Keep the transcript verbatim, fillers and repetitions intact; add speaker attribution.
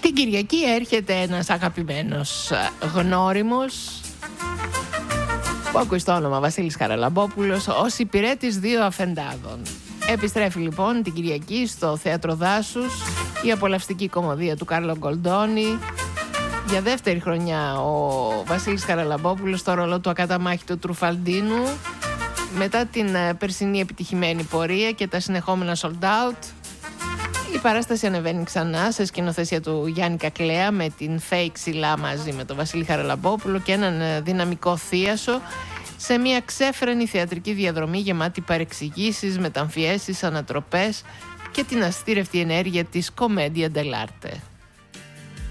Speaker 1: Την Κυριακή έρχεται ένας αγαπημένος γνώριμος που ακούει στο όνομα Βασίλης Χαραλαμπόπουλος ως υπηρέτης δύο αφεντάδων. Επιστρέφει λοιπόν την Κυριακή στο Θέατρο Δάσους η απολαυστική κομμωδία του Κάρλο Γκολντόνι. Για δεύτερη χρονιά ο Βασίλης Χαραλαμπόπουλος στο ρόλο του ακαταμάχητου Τρουφαλντίνου, μετά την περσινή επιτυχημένη πορεία και τα συνεχόμενα sold out. Η παράσταση ανεβαίνει ξανά σε σκηνοθεσία του Γιάννη Κακλέα με την Φέη Ξυλά μαζί με τον Βασίλη Χαραλαμπόπουλο και έναν δυναμικό θίασο σε μια ξέφρενη θεατρική διαδρομή γεμάτη παρεξηγήσεις, μεταμφιέσεις, ανατροπές και την αστήρευτη ενέργεια της κομμέντια ντελάρτε.